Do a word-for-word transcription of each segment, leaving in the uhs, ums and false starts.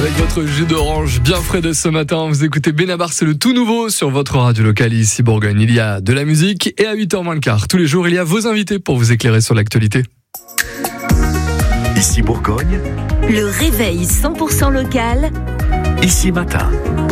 Avec votre jus d'orange bien frais de ce matin, vous écoutez Benabar, c'est le tout nouveau sur votre radio locale ici Bourgogne. Il y a de la musique et à huit heures moins le quart, tous les jours, il y a vos invités pour vous éclairer sur l'actualité. Ici Bourgogne, le réveil cent pour cent local. Ici Matin.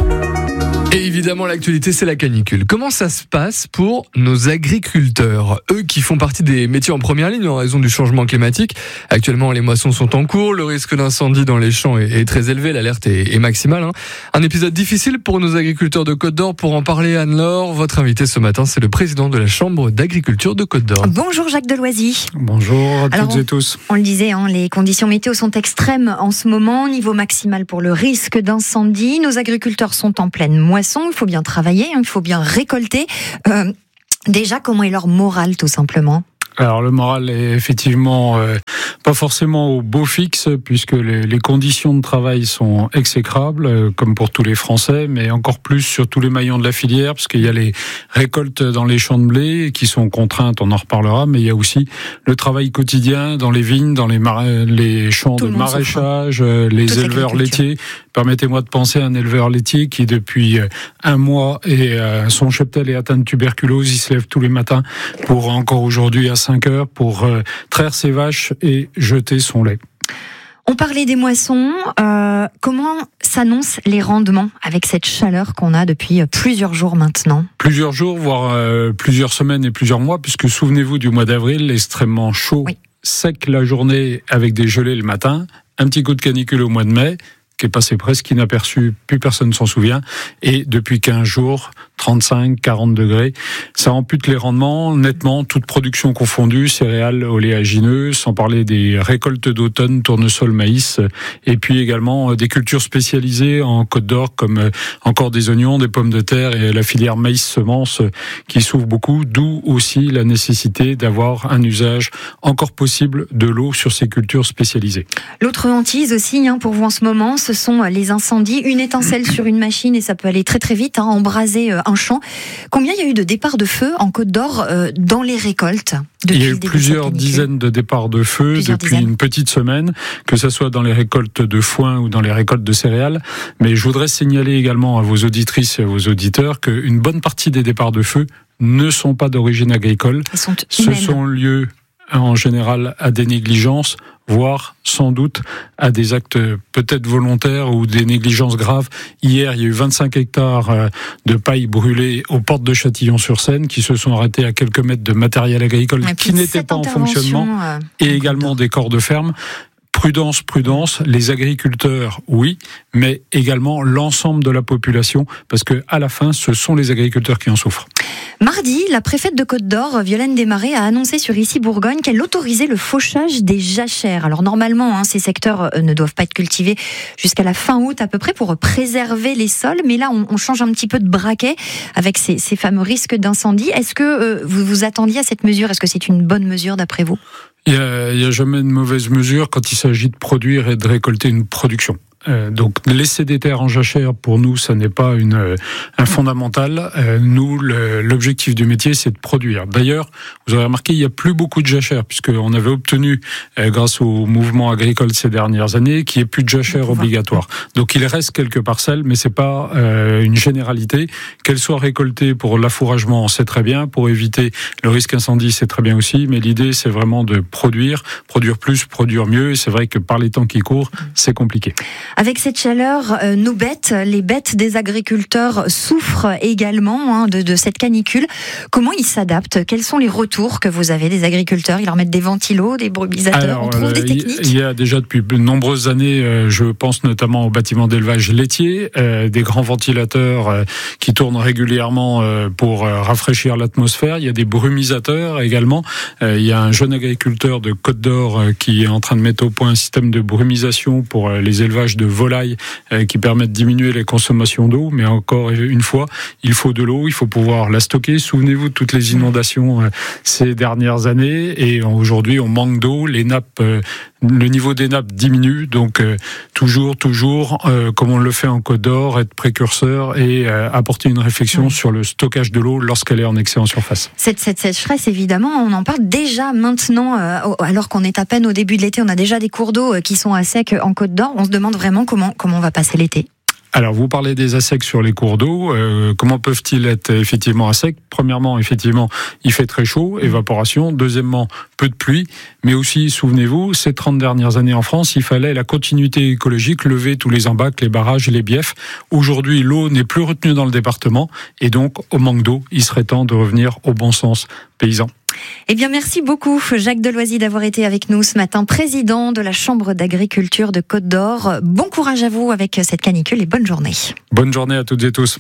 Et évidemment, l'actualité, c'est la canicule. Comment ça se passe pour nos agriculteurs? Eux qui font partie des métiers en première ligne en raison du changement climatique. Actuellement, les moissons sont en cours. Le risque d'incendie dans les champs est, est très élevé. L'alerte est, est maximale. Hein. Un épisode difficile pour nos agriculteurs de Côte d'Or. Pour en parler, Anne-Laure, votre invité ce matin, c'est le président de la Chambre d'agriculture de Côte d'Or. Bonjour Jacques Deloisy. Bonjour à Alors, toutes et tous. On le disait, hein, les conditions météo sont extrêmes en ce moment. Niveau maximal pour le risque d'incendie. Nos agriculteurs sont en pleine moisson. Il faut bien travailler, il faut bien récolter. Euh, déjà, comment est leur morale, tout simplement ? Alors le moral est effectivement euh, pas forcément au beau fixe, puisque les, les conditions de travail sont exécrables, euh, comme pour tous les Français, mais encore plus sur tous les maillons de la filière, parce qu'il y a les récoltes dans les champs de blé qui sont contraintes, on en reparlera, mais il y a aussi le travail quotidien dans les vignes, dans les, mara- les champs Tout de le monde maraîchage, euh, les Toute éleveurs laitiers. Permettez-moi de penser à un éleveur laitier qui depuis un mois et euh, son cheptel est atteint de tuberculose, il se lève tous les matins pour encore aujourd'hui à cinq heures pour euh, traire ses vaches et jeter son lait. On parlait des moissons. Euh, comment s'annoncent les rendements avec cette chaleur qu'on a depuis plusieurs jours maintenant ? Plusieurs jours, voire euh, plusieurs semaines et plusieurs mois, puisque souvenez-vous du mois d'avril, extrêmement chaud, oui. Sec la journée avec des gelées le matin, un petit coup de canicule au mois de mai, qui est passé presque inaperçu, plus personne ne s'en souvient, et depuis quinze jours, trente-cinq, quarante degrés, ça ampute les rendements nettement, toute production confondue, céréales, oléagineux, sans parler des récoltes d'automne, tournesol, maïs, et puis également des cultures spécialisées en Côte d'Or, comme encore des oignons, des pommes de terre et la filière maïs-semences qui s'ouvre beaucoup, d'où aussi la nécessité d'avoir un usage encore possible de l'eau sur ces cultures spécialisées. L'autre hantise aussi, hein, pour vous en ce moment, ce sont les incendies. Une étincelle sur une machine et ça peut aller très très vite, hein, embraser un champ. Combien il y a eu de départs de feu en Côte d'Or euh, dans les récoltes depuis Il y a eu le début plusieurs de dizaines de départs de feu plusieurs depuis dizaines. une petite semaine, que ce soit dans les récoltes de foin ou dans les récoltes de céréales. Mais je voudrais signaler également à vos auditrices et à vos auditeurs qu'une bonne partie des départs de feu ne sont pas d'origine agricole. Ils sont Ce humaines. sont liés en général à des négligences, voire sans doute à des actes peut-être volontaires ou des négligences graves. Hier, il y a eu vingt-cinq hectares de paille brûlée aux portes de Châtillon-sur-Seine qui se sont arrêtés à quelques mètres de matériel agricole Ouais, qui n'était pas en fonctionnement euh, et également des corps de ferme. Prudence, prudence, les agriculteurs, oui, mais également l'ensemble de la population, parce que à la fin, ce sont les agriculteurs qui en souffrent. Mardi, la préfète de Côte d'Or, Violaine Desmarais, a annoncé sur Ici Bourgogne qu'elle autorisait le fauchage des jachères. Alors normalement, hein, ces secteurs euh, ne doivent pas être cultivés jusqu'à la fin août à peu près pour préserver les sols, mais là on, on change un petit peu de braquet avec ces, ces fameux risques d'incendie. Est-ce que euh, vous vous attendiez à cette mesure ? Est-ce que c'est une bonne mesure d'après vous ? Il n'y a, il y a jamais de mauvaise mesure quand il s'agit de produire et de récolter une production. Euh, donc laisser des terres en jachère, pour nous, ça n'est pas une, euh, un fondamental. Euh, nous, le, l'objectif du métier, c'est de produire. D'ailleurs, vous aurez remarqué, il n'y a plus beaucoup de jachères, puisqu'on avait obtenu, euh, grâce au mouvement agricole ces dernières années, qu'il n'y ait plus de jachères obligatoires. Donc il reste quelques parcelles, mais c'est pas euh, une généralité. Qu'elles soient récoltées pour l'affouragement, c'est très bien. Pour éviter le risque incendie, c'est très bien aussi. Mais l'idée, c'est vraiment de produire, produire plus, produire mieux. Et c'est vrai que par les temps qui courent, c'est compliqué. Avec cette chaleur, euh, nos bêtes, les bêtes des agriculteurs souffrent également hein, de, de cette canicule. Comment ils s'adaptent ? Quels sont les retours que vous avez des agriculteurs ? Ils leur mettent des ventilos, des brumisateurs, Alors, on trouve euh, des techniques ? Il y a déjà depuis de nombreuses années, euh, je pense notamment aux bâtiments d'élevage laitier, euh, des grands ventilateurs euh, qui tournent régulièrement euh, pour euh, rafraîchir l'atmosphère. Il y a des brumisateurs également. Euh, il y a un jeune agriculteur de Côte d'Or euh, qui est en train de mettre au point un système de brumisation pour euh, les élevages de volailles euh, qui permettent de diminuer les consommations d'eau. Mais encore une fois, il faut de l'eau, il faut pouvoir la stocker. Souvenez-vous de toutes les inondations euh, ces dernières années et aujourd'hui on manque d'eau. Les nappes euh, le niveau des nappes diminue. Donc euh, toujours, toujours, euh, comme on le fait en Côte d'Or, être précurseur et euh, apporter une réflexion oui. sur le stockage de l'eau lorsqu'elle est en excès en surface. Cette, cette sécheresse, évidemment, on en parle déjà maintenant, euh, alors qu'on est à peine au début de l'été, on a déjà des cours d'eau qui sont à sec en Côte d'Or. On se demande vraiment comment, comment on va passer l'été. Alors, vous parlez des assecs sur les cours d'eau. Euh, comment peuvent-ils être effectivement à sec ? Premièrement, effectivement, il fait très chaud, évaporation. Deuxièmement, peu de pluie. Mais aussi, souvenez-vous, ces trente dernières années en France, il fallait la continuité écologique, lever tous les embâcles, les barrages, les biefs. Aujourd'hui, l'eau n'est plus retenue dans le département. Et donc, au manque d'eau, il serait temps de revenir au bon sens paysan. Eh bien, merci beaucoup, Jacques Deloisy, d'avoir été avec nous ce matin, président de la Chambre d'agriculture de Côte d'Or. Bon courage à vous avec cette canicule et bonne journée. Bonne journée à toutes et tous.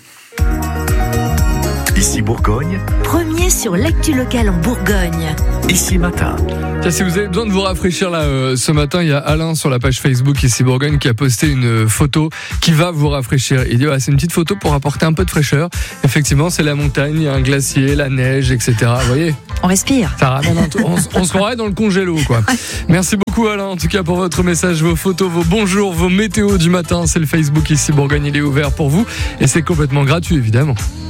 Ici Bourgogne. Premier sur l'actu locale en Bourgogne. Ici Matin. Tiens, si vous avez besoin de vous rafraîchir là euh, ce matin, il y a Alain sur la page Facebook Ici Bourgogne qui a posté une photo qui va vous rafraîchir. Il dit ouais, c'est une petite photo pour apporter un peu de fraîcheur. Effectivement, c'est la montagne, il y a un glacier, la neige, et cetera. Vous voyez ? On respire. Ça ramène un t- on, on se croirait dans le congélo, quoi. Merci beaucoup Alain, en tout cas pour votre message, vos photos, vos bonjours, vos météos du matin. C'est le Facebook Ici Bourgogne, il est ouvert pour vous et c'est complètement gratuit évidemment.